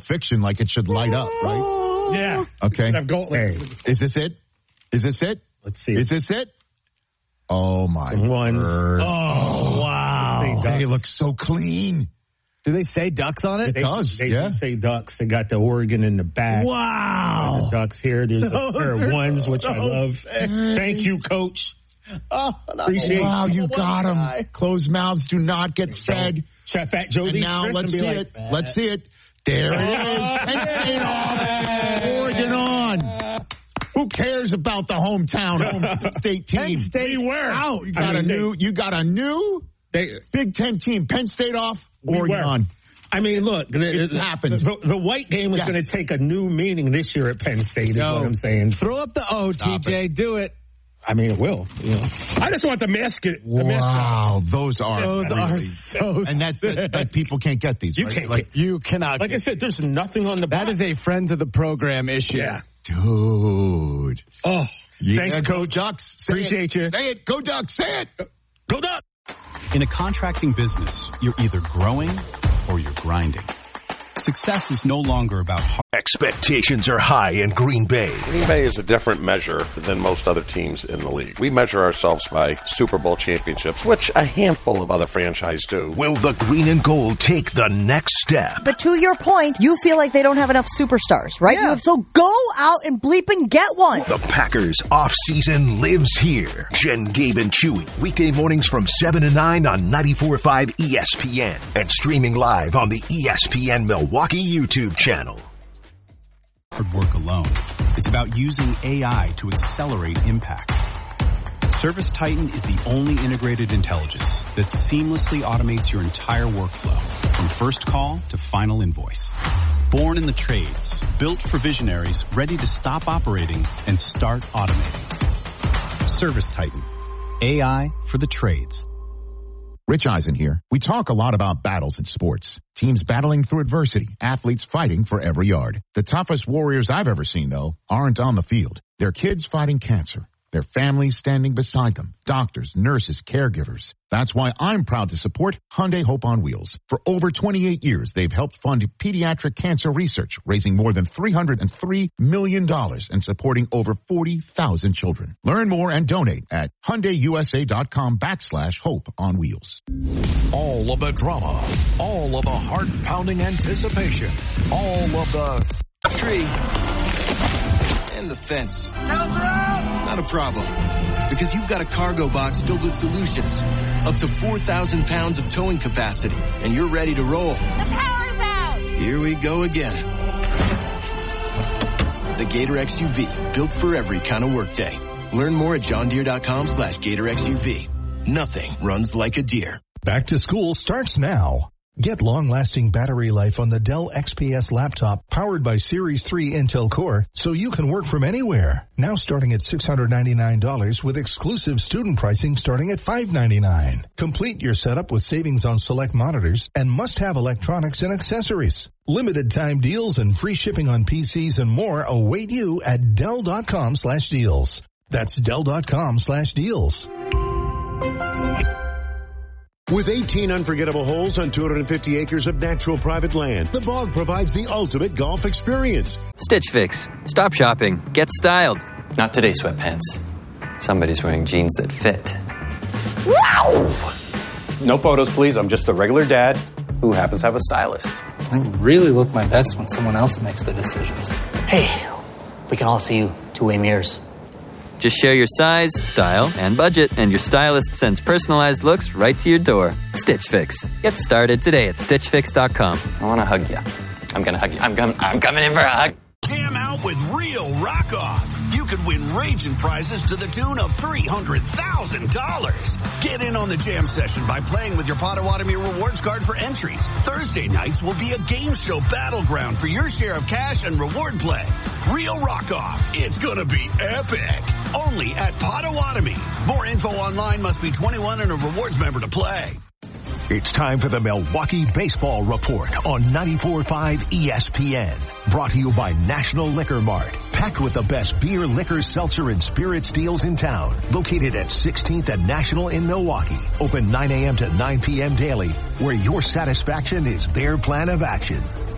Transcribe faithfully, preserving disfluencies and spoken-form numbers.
Fiction, like it should light up, right? Yeah. Okay. Have gold, like, Is this it? Is this it? Let's see. Is this it? Oh, my Ones. word. Oh, wow. They look so clean. Do they say Ducks on it? It They, does, they yeah. do say Ducks. They got the Oregon in the back. Wow. The Ducks here. There's a Those pair of are ones, which I so love. sick. Thank you, Coach. Oh, Appreciate Wow, you One got them. guy. Closed mouths do not get fed. Chef Fat Joe And D. now Chris let's and be see like, it. Let's see it. There it is. Penn State off. Oregon on. Who cares about the hometown home state team? Penn State We were. Out. You I got mean, a new. You got a new They, Big Ten team. Penn State off. We Oregon were. on. I mean, look, the, It happened. The, the white game is Yes. going to take a new meaning this year at Penn State, is No. what I'm saying. Throw up the O, Stop T J. Do it. I mean, it will. You know. I just want the mascot. The mascot. Wow, those are Those really, are so and that's sick. that, that people can't get these. You right? can't like, You cannot. Like I said, there's nothing on the that box. is a friends of the program issue. Yeah. dude. Oh, Yeah, thanks, go Coach. Ducks. Say Appreciate it. you. Say it. Go Ducks. Say it. Go Ducks. In a contracting business, you're either growing or you're grinding. Success is no longer about hard. Expectations are high in Green Bay. Green Bay is a different measure than most other teams in the league. We measure ourselves by Super Bowl championships, which a handful of other franchises do. Will the green and gold take the next step? But to your point, you feel like they don't have enough superstars, right? Yeah. You have, so go out and bleep and get one. The Packers offseason lives here. Jen, Gabe, and Chewy. Weekday mornings from seven to nine on ninety-four point five E S P N. And streaming live on the E S P N Milwaukee YouTube channel. work alone. It's about using A I to accelerate impact. Service Titan is the only integrated intelligence that seamlessly automates your entire workflow, from first call to final invoice. Born in the trades, built for visionaries ready to stop operating and start automating. Service Titan. A I for the trades. Rich Eisen here. We talk a lot about battles in sports. Teams battling through adversity, athletes fighting for every yard. The toughest warriors I've ever seen, though, aren't on the field. They're kids fighting cancer. Their families standing beside them. Doctors, nurses, caregivers. That's why I'm proud to support Hyundai Hope on Wheels. For over twenty-eight years, they've helped fund pediatric cancer research, raising more than three hundred three million dollars and supporting over forty thousand children. Learn more and donate at HyundaiUSA.com backslash Hope on Wheels. All of the drama, all of the heart-pounding anticipation, all of the tree and the fence. Not a problem, because you've got a cargo box filled with solutions, up to four thousand pounds of towing capacity, and you're ready to roll. The power's out! Here we go again. The Gator X U V, built for every kind of workday. Learn more at johndeere.com slash Gator X U V. Nothing runs like a deer. Back to school starts now. Get long-lasting battery life on the Dell X P S laptop powered by Series three Intel Core so you can work from anywhere. Now starting at six hundred ninety-nine dollars with exclusive student pricing starting at five hundred ninety-nine dollars. Complete your setup with savings on select monitors and must-have electronics and accessories. Limited time deals and free shipping on P Cs and more await you at Dell.com slash deals. That's Dell.com slash deals. With eighteen unforgettable holes on two hundred fifty acres of natural private land, the Bog provides the ultimate golf experience. Stitch Fix. Stop shopping. Get styled. Not today, sweatpants. Somebody's wearing jeans that fit. Wow! No photos, please. I'm just a regular dad who happens to have a stylist. I really look my best when someone else makes the decisions. Hey, we can all see you two-way mirrors. Just share your size, style, and budget, and your stylist sends personalized looks right to your door. Stitch Fix. Get started today at stitch fix dot com. I want to hug you. I'm going to hug you. I'm, com- I'm coming in for a hug. Jam out with Real Rock Off. You could win raging prizes to the tune of three hundred thousand dollars. Get in on the jam session by playing with your Potawatomi rewards card for entries. Thursday nights will be a game show battleground for your share of cash and reward play. Real Rock Off. It's gonna be epic. Only at Potawatomi. More info online. Must be twenty-one and a rewards member to play. It's time for the Milwaukee Baseball Report on ninety-four point five E S P N. Brought to you by National Liquor Mart. Packed with the best beer, liquor, seltzer, and spirits deals in town. Located at sixteenth and National in Milwaukee. Open nine a.m. to nine p.m. daily, where your satisfaction is their plan of action.